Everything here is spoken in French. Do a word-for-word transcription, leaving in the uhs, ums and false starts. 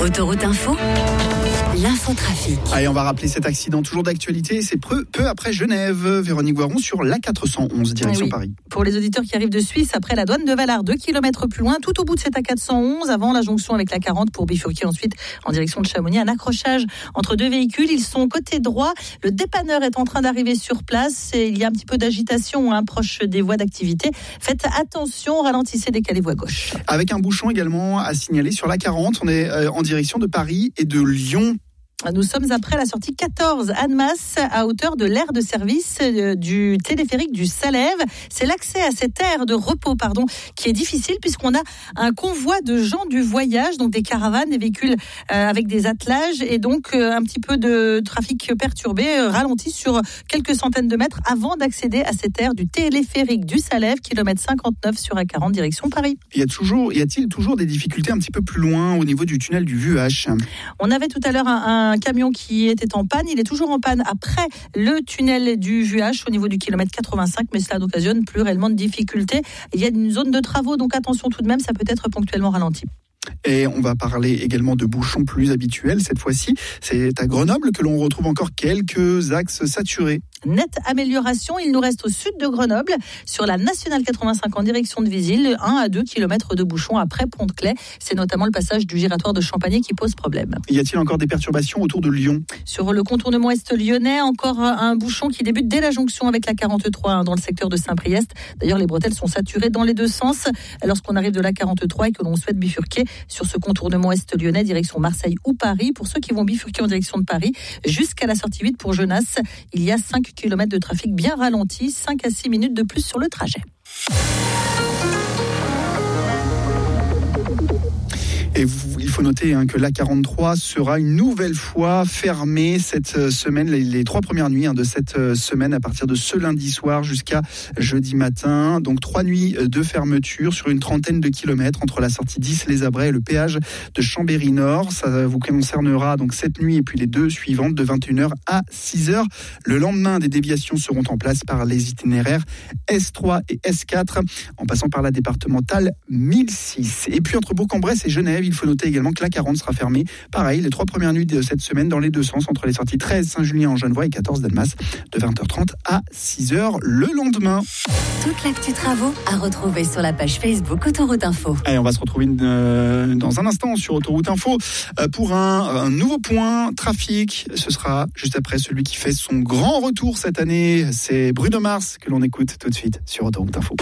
Autoroute Info, l'infotrafic. Allez, on va rappeler cet accident toujours d'actualité. C'est peu, peu après Genève. Véronique Voiron sur l'A quatre cent onze, direction oui. Paris. Pour les auditeurs qui arrivent de Suisse, après la douane de Valard, deux kilomètres plus loin, tout au bout de cette A quatre cent onze, avant la jonction avec l'A quarante pour bifurquer ensuite en direction de Chamonix. Un accrochage entre deux véhicules. Ils sont côté droit. Le dépanneur est en train d'arriver sur place et il y a un petit peu d'agitation hein, proche des voies d'activité. Faites attention, ralentissez dès qu'il y a les voies gauche. Avec un bouchon également à signaler sur l'A quarante. On est en direction de Paris et de Lyon. Nous sommes après la sortie quatorze, Annemasse, à hauteur de l'aire de service du téléphérique du Salève. C'est l'accès à cette aire de repos, pardon, qui est difficile puisqu'on a un convoi de gens du voyage, donc des caravanes, des véhicules euh, avec des attelages et donc euh, un petit peu de trafic perturbé, euh, ralenti sur quelques centaines de mètres avant d'accéder à cette aire du téléphérique du Salève, kilomètre cinquante-neuf sur A quarante, direction Paris. Il y a toujours, y a-t-il toujours des difficultés un petit peu plus loin au niveau du tunnel du Vuache? On avait tout à l'heure un, un Un camion qui était en panne, il est toujours en panne après le tunnel du Vuache au niveau du kilomètre quatre-vingt-cinq, mais cela n'occasionne plus réellement de difficultés. Il y a une zone de travaux, donc attention tout de même, ça peut être ponctuellement ralenti. Et on va parler également de bouchons plus habituels. Cette fois-ci, c'est à Grenoble que l'on retrouve encore quelques axes saturés. Nette amélioration, il nous reste au sud de Grenoble, sur la nationale quatre-vingt-cinq en direction de Visil, un à deux kilomètres de bouchons après Pont-de-Claix. C'est notamment le passage du giratoire de Champagné qui pose problème. Y a-t-il encore des perturbations autour de Lyon? Sur le contournement est lyonnais, encore un bouchon qui débute dès la jonction avec la quarante-trois hein, dans le secteur de Saint-Priest. D'ailleurs, les bretelles sont saturées dans les deux sens lorsqu'on arrive de la quarante-trois et que l'on souhaite bifurquer sur ce contournement est lyonnais, direction Marseille ou Paris. Pour ceux qui vont bifurquer en direction de Paris, jusqu'à la sortie huit pour Genasse, il y a cinq kilomètres de trafic bien ralenti, cinq à six minutes de plus sur le trajet. Et vous, il faut noter hein, que l'A quarante-trois sera une nouvelle fois fermée cette semaine, les, les trois premières nuits hein, de cette semaine à partir de ce lundi soir jusqu'à jeudi matin. Donc trois nuits de fermeture sur une trentaine de kilomètres entre la sortie dix les Abrets et le péage de Chambéry-Nord. Ça vous concernera donc cette nuit et puis les deux suivantes de vingt et une heures à six heures. Le lendemain, des déviations seront en place par les itinéraires S trois et S quatre en passant par la départementale mille six. Et puis entre Bourg-en-Bresse et Genève, il faut noter également que l'A quarante sera fermée. Pareil, les trois premières nuits de cette semaine dans les deux sens, entre les sorties treize Saint-Julien en Genevois et quatorze d'Annemasse, de vingt heures trente à six heures le lendemain. Toute l'actu travaux à retrouver sur la page Facebook Autoroute Info. Allez, on va se retrouver une, euh, dans un instant sur Autoroute Info euh, pour un, un nouveau point trafic. Ce sera juste après celui qui fait son grand retour cette année. C'est Bruno Mars que l'on écoute tout de suite sur Autoroute Info.